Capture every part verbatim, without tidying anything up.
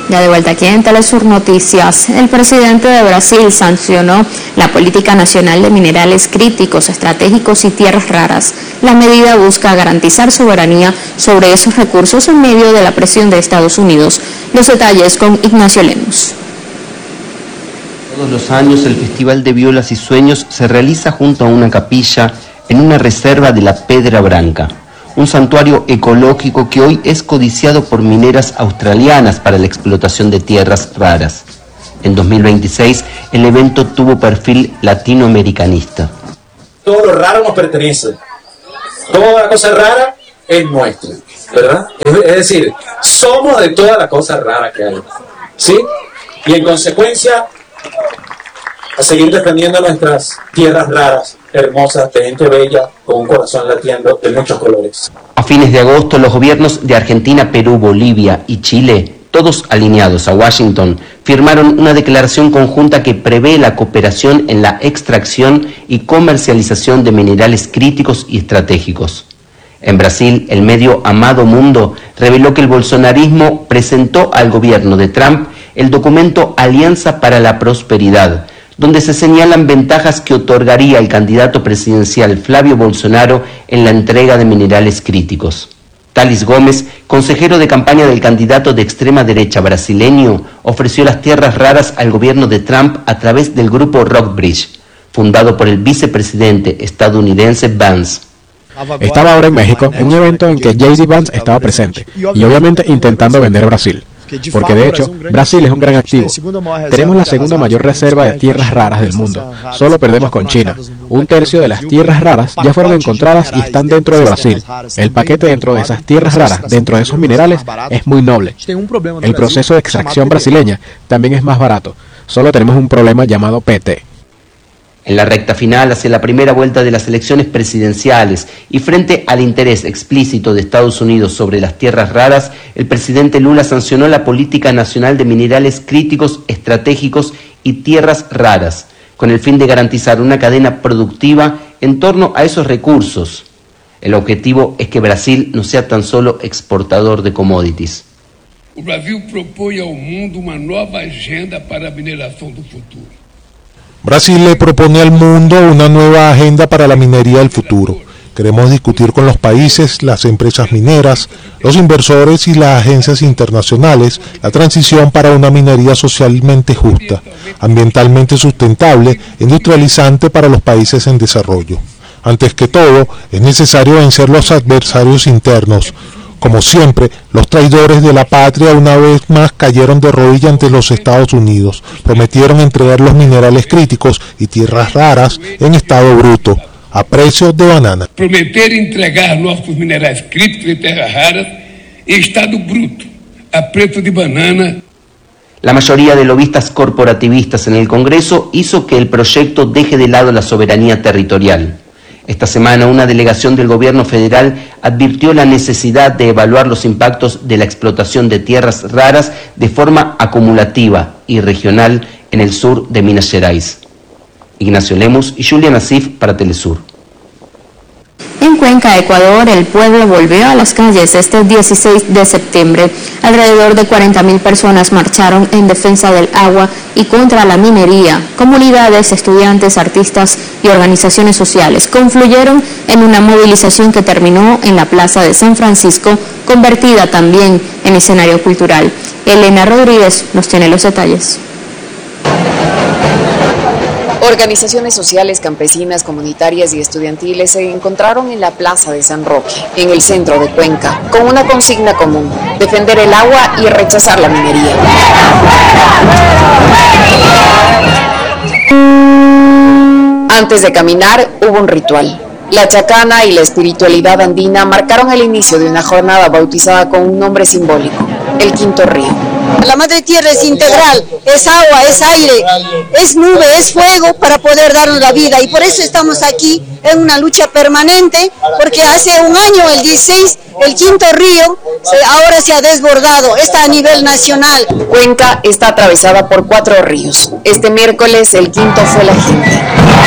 Ya de vuelta aquí en Telesur Noticias, el presidente de Brasil sancionó la Política Nacional de Minerales Críticos, Estratégicos y Tierras Raras. La medida busca garantizar soberanía sobre esos recursos en medio de la presión de Estados Unidos. Los detalles con Ignacio Lemus. Todos los años el Festival de Violas y Sueños se realiza junto a una capilla en una reserva de la Pedra Branca, un santuario ecológico que hoy es codiciado por mineras australianas para la explotación de tierras raras. En dos mil veintiséis el evento tuvo perfil latinoamericanista. Todo lo raro nos pertenece, toda la cosa rara es nuestra, ¿verdad? Es decir, somos de toda la cosa rara que hay, ¿sí? Y en consecuencia, a seguir defendiendo nuestras tierras raras, hermosas, de gente bella, con un corazón latiendo de muchos colores. A fines de agosto, los gobiernos de Argentina, Perú, Bolivia y Chile, todos alineados a Washington, firmaron una declaración conjunta que prevé la cooperación en la extracción y comercialización de minerales críticos y estratégicos. En Brasil, el medio Amado Mundo reveló que el bolsonarismo presentó al gobierno de Trump el documento Alianza para la Prosperidad, donde se señalan ventajas que otorgaría el candidato presidencial Flavio Bolsonaro en la entrega de minerales críticos. Thales Gómez, consejero de campaña del candidato de extrema derecha brasileño, ofreció las tierras raras al gobierno de Trump a través del grupo Rockbridge, fundado por el vicepresidente estadounidense Vance. Estaba ahora en México en un evento en que J D Vance estaba presente y obviamente intentando vender Brasil. Porque de hecho, Brasil es un gran activo. Tenemos la segunda mayor reserva de tierras raras del mundo. Solo perdemos con China. Un tercio de las tierras raras ya fueron encontradas y están dentro de Brasil. El paquete dentro de esas tierras raras, dentro de esos minerales, es muy noble. El proceso de extracción brasileña también es más barato. Solo tenemos un problema llamado P T. En la recta final, hacia la primera vuelta de las elecciones presidenciales y frente al interés explícito de Estados Unidos sobre las tierras raras, el presidente Lula sancionó la Política Nacional de Minerales Críticos, Estratégicos y Tierras Raras, con el fin de garantizar una cadena productiva en torno a esos recursos. El objetivo es que Brasil no sea tan solo exportador de commodities. O Brasil propõe ao mundo uma nova agenda para a mineração do futuro. Brasil le propone al mundo una nueva agenda para la minería del futuro. Queremos discutir con los países, las empresas mineras, los inversores y las agencias internacionales la transición para una minería socialmente justa, ambientalmente sustentable e industrializante para los países en desarrollo. Antes que todo, es necesario vencer los adversarios internos. Como siempre, los traidores de la patria una vez más cayeron de rodillas ante los Estados Unidos. Prometieron entregar los minerales críticos y tierras raras en estado bruto, a precio de banana. Prometer entregar nuestros minerales críticos y tierras raras en estado bruto, a precio de banana. La mayoría de lobistas corporativistas en el Congreso hizo que el proyecto deje de lado la soberanía territorial. Esta semana, una delegación del gobierno federal advirtió la necesidad de evaluar los impactos de la explotación de tierras raras de forma acumulativa y regional en el sur de Minas Gerais. Ignacio Lemus y Julia Nasif para Telesur. En Cuenca, Ecuador, el pueblo volvió a las calles este dieciséis de septiembre. Alrededor de cuarenta mil personas marcharon en defensa del agua y contra la minería. Comunidades, estudiantes, artistas y organizaciones sociales confluyeron en una movilización que terminó en la Plaza de San Francisco, convertida también en escenario cultural. Elena Rodríguez nos tiene los detalles. Organizaciones sociales, campesinas, comunitarias y estudiantiles se encontraron en la Plaza de San Roque, en el centro de Cuenca, con una consigna común: defender el agua y rechazar la minería. Antes de caminar, hubo un ritual. La chacana y la espiritualidad andina marcaron el inicio de una jornada bautizada con un nombre simbólico: el Quinto Río. La madre tierra es integral, es agua, es aire, es nube, es fuego para poder darnos la vida, y por eso estamos aquí en una lucha permanente, porque hace un año, el dieciséis, el Quinto Río se, ahora se ha desbordado, está a nivel nacional. Cuenca está atravesada por cuatro ríos. Este miércoles el quinto fue la gente.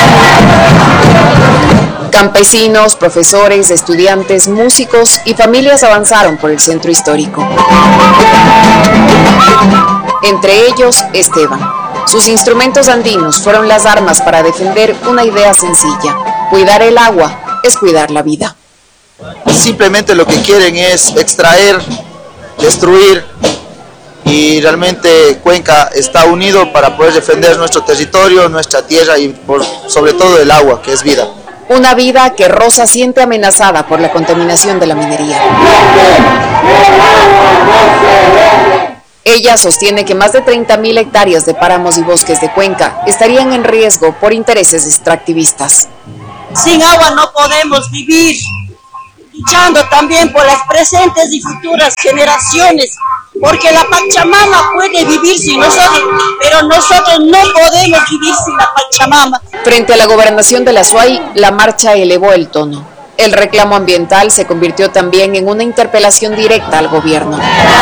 Campesinos, profesores, estudiantes, músicos y familias avanzaron por el centro histórico. entre ellos Esteban. Sus instrumentos andinos fueron las armas para defender una idea sencilla: cuidar el agua es cuidar la vida. Simplemente lo que quieren es extraer, destruir, y realmente Cuenca está unido para poder defender nuestro territorio, nuestra tierra y por sobre todo el agua, que es vida. Una vida que Rosa siente amenazada por la contaminación de la minería. Ella sostiene que más de treinta mil hectáreas de páramos y bosques de Cuenca estarían en riesgo por intereses extractivistas. Sin agua no podemos vivir, luchando también por las presentes y futuras generaciones, porque la Pachamama puede vivir sin nosotros, pero nosotros no podemos vivir sin la Pachamama. Frente a la gobernación de la S U A Y, la marcha elevó el tono. El reclamo ambiental se convirtió también en una interpelación directa al gobierno.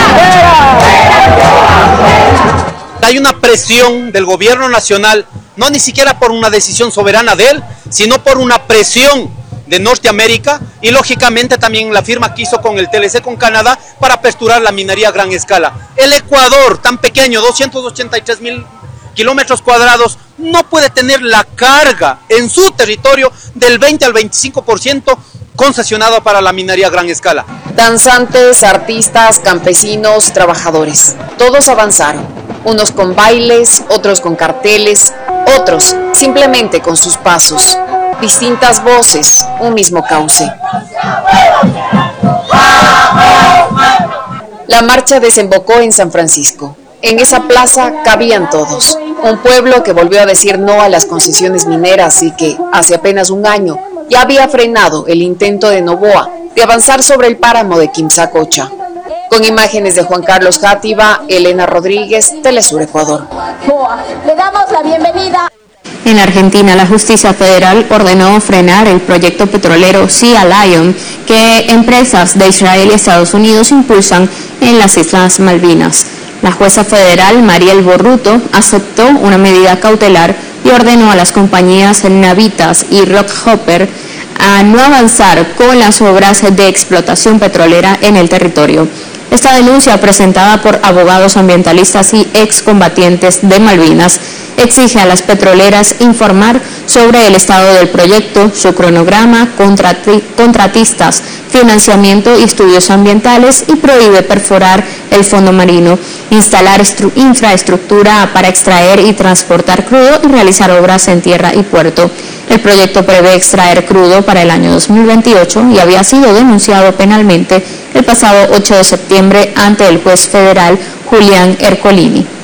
Hay una presión del gobierno nacional, no ni siquiera por una decisión soberana de él, sino por una presión de Norteamérica y lógicamente también la firma que hizo con el T L C con Canadá para aperturar la minería a gran escala. El Ecuador, tan pequeño, doscientos ochenta y tres mil kilómetros cuadrados, no puede tener la carga en su territorio del veinte al veinticinco por ciento concesionado para la minería a gran escala. Danzantes, artistas, campesinos, trabajadores, todos avanzaron, unos con bailes, otros con carteles, otros simplemente con sus pasos. Distintas voces, un mismo cauce. La marcha desembocó en San Francisco. En esa plaza cabían todos. Un pueblo que volvió a decir no a las concesiones mineras y que, hace apenas un año, ya había frenado el intento de Noboa de avanzar sobre el páramo de Quimsacocha. Con imágenes de Juan Carlos Játiva, Elena Rodríguez, Telesur Ecuador. Le damos la bienvenida. En Argentina, la justicia federal ordenó frenar el proyecto petrolero Sea Lion que empresas de Israel y Estados Unidos impulsan en las Islas Malvinas. La jueza federal Mariel Borruto aceptó una medida cautelar y ordenó a las compañías Navitas y Rockhopper a no avanzar con las obras de explotación petrolera en el territorio. Esta denuncia, presentada por abogados ambientalistas y excombatientes de Malvinas, exige a las petroleras informar sobre el estado del proyecto, su cronograma, contrati- contratistas, financiamiento y estudios ambientales, y prohíbe perforar el fondo marino, instalar estru- infraestructura para extraer y transportar crudo y realizar obras en tierra y puerto. El proyecto prevé extraer crudo para el año dos mil veintiocho y había sido denunciado penalmente el pasado ocho de septiembre ante el juez federal Julián Ercolini.